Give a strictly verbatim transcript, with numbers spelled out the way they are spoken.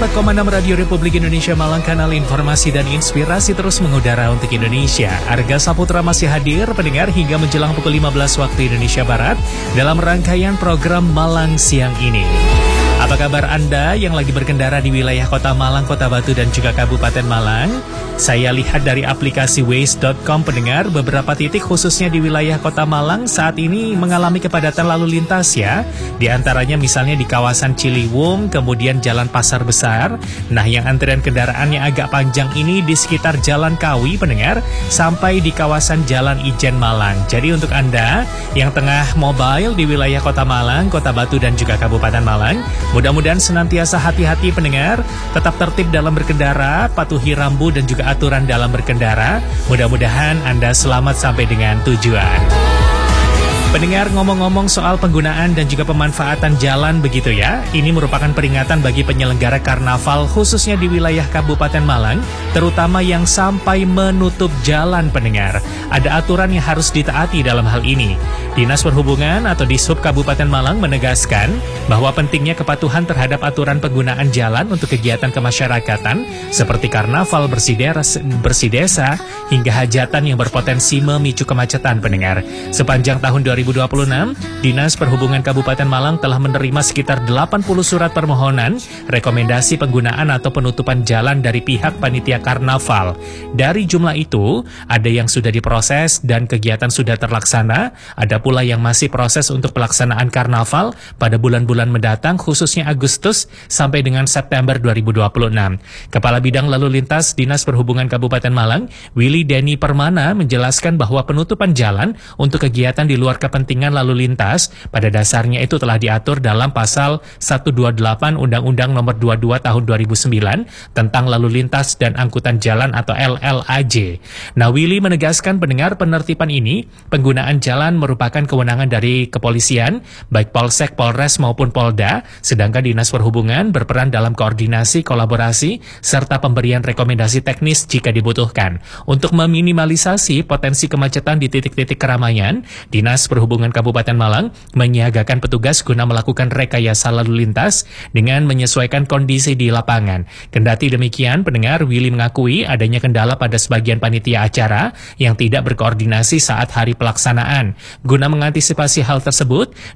empat koma enam Radio Republik Indonesia Malang, kanal informasi dan inspirasi terus mengudara untuk Indonesia. Arga Saputra masih hadir, pendengar, hingga menjelang pukul lima belas waktu Indonesia Barat dalam rangkaian program Malang Siang ini. Apa kabar Anda yang lagi berkendara di wilayah Kota Malang, Kota Batu, dan juga Kabupaten Malang? Saya lihat dari aplikasi waze dot com, pendengar, beberapa titik khususnya di wilayah Kota Malang saat ini mengalami kepadatan lalu lintas ya. Di antaranya misalnya di kawasan Ciliwung, kemudian Jalan Pasar Besar. Nah, yang antrian kendaraan yang agak panjang ini di sekitar Jalan Kawi, pendengar, sampai di kawasan Jalan Ijen Malang. Jadi untuk Anda yang tengah mobile di wilayah Kota Malang, Kota Batu, dan juga Kabupaten Malang, mudah-mudahan senantiasa hati-hati pendengar, tetap tertib dalam berkendara, patuhi rambu dan juga aturan dalam berkendara. Mudah-mudahan Anda selamat sampai dengan tujuan. Pendengar, ngomong-ngomong soal penggunaan dan juga pemanfaatan jalan begitu ya, ini merupakan peringatan bagi penyelenggara karnaval khususnya di wilayah Kabupaten Malang, terutama yang sampai menutup jalan pendengar. Ada aturan yang harus ditaati dalam hal ini. Dinas Perhubungan atau Dishub Kabupaten Malang menegaskan bahwa pentingnya kepatuhan terhadap aturan penggunaan jalan untuk kegiatan kemasyarakatan seperti karnaval, bersih desa, bersih desa hingga hajatan yang berpotensi memicu kemacetan pendengar. Sepanjang tahun dua ribu dua puluh enam, Dinas Perhubungan Kabupaten Malang telah menerima sekitar delapan puluh surat permohonan rekomendasi penggunaan atau penutupan jalan dari pihak panitia karnaval. Dari jumlah itu, ada yang sudah diproses dan kegiatan sudah terlaksana, ada pula yang masih proses untuk pelaksanaan karnaval pada bulan-bulan mendatang, khususnya Agustus sampai dengan September dua ribu dua puluh enam. Kepala Bidang Lalu Lintas Dinas Perhubungan Kabupaten Malang, Willy Denny Permana, menjelaskan bahwa penutupan jalan untuk kegiatan di luar kepentingan lalu lintas pada dasarnya itu telah diatur dalam pasal seratus dua puluh delapan Undang-Undang Nomor dua puluh dua Tahun dua ribu sembilan tentang Lalu Lintas dan Angkutan Jalan atau L L A J. Nah, Willy menegaskan pendengar, penertiban ini penggunaan jalan merupakan kewenangan dari kepolisian, baik Polsek, Polres maupun Polda, sedangkan Dinas Perhubungan berperan dalam koordinasi, kolaborasi, serta pemberian rekomendasi teknis jika dibutuhkan. Untuk meminimalisasi potensi kemacetan di titik-titik keramaian, Dinas Perhubungan Kabupaten Malang menyiagakan petugas guna melakukan rekayasa lalu lintas dengan menyesuaikan kondisi di lapangan. Kendati demikian, pendengar, Willy mengakui adanya kendala pada sebagian panitia acara yang tidak berkoordinasi saat hari pelaksanaan. Guna mengantisipasi hal tersebut,